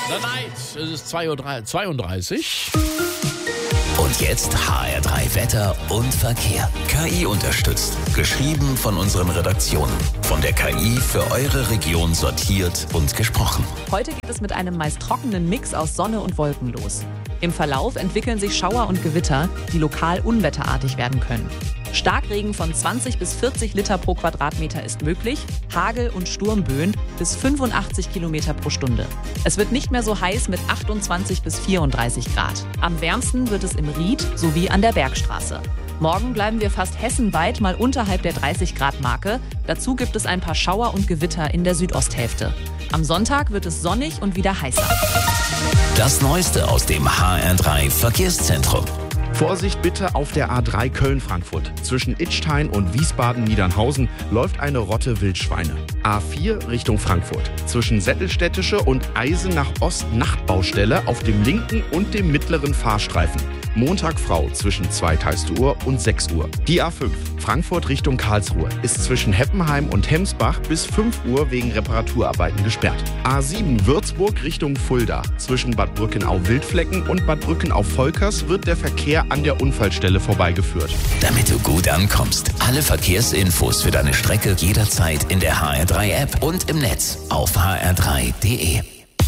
The Night. Es ist 2:32 Uhr. Und jetzt HR3 Wetter und Verkehr. KI unterstützt. Geschrieben von unseren Redaktionen. Von der KI für eure Region sortiert und gesprochen. Heute geht es mit einem meist trockenen Mix aus Sonne und Wolken los. Im Verlauf entwickeln sich Schauer und Gewitter, die lokal unwetterartig werden können. Starkregen von 20 bis 40 Liter pro Quadratmeter ist möglich, Hagel und Sturmböen bis 85 Kilometer pro Stunde. Es wird nicht mehr so heiß mit 28 bis 34 Grad. Am wärmsten wird es im Ried sowie an der Bergstraße. Morgen bleiben wir fast hessenweit mal unterhalb der 30-Grad-Marke. Dazu gibt es ein paar Schauer und Gewitter in der Südosthälfte. Am Sonntag wird es sonnig und wieder heißer. Das Neueste aus dem HR3 Verkehrszentrum. Vorsicht bitte auf der A3 Köln-Frankfurt. Zwischen Idstein und Wiesbaden-Niedernhausen läuft eine Rotte Wildschweine. A4 Richtung Frankfurt. Zwischen Sättelstädtische und Eisen nach Ost Nachtbaustelle auf dem linken und dem mittleren Fahrstreifen. Montag Frau zwischen 2 Uhr und 6 Uhr. Die A5 Frankfurt Richtung Karlsruhe ist zwischen Heppenheim und Hemsbach bis 5 Uhr wegen Reparaturarbeiten gesperrt. A7 Würzburg Richtung Fulda. Zwischen Bad Brückenau-Wildflecken und Bad Brückenau-Volkers wird der Verkehr an der Unfallstelle vorbeigeführt. Damit du gut ankommst. Alle Verkehrsinfos für deine Strecke jederzeit in der HR3-App und im Netz auf hr3.de.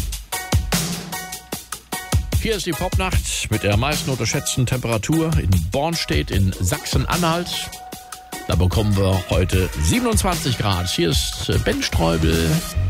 Hier ist die Popnacht mit der meisten unterschätzten Temperatur in Bornstedt in Sachsen-Anhalt. Da bekommen wir heute 27 Grad. Hier ist Ben Streubel.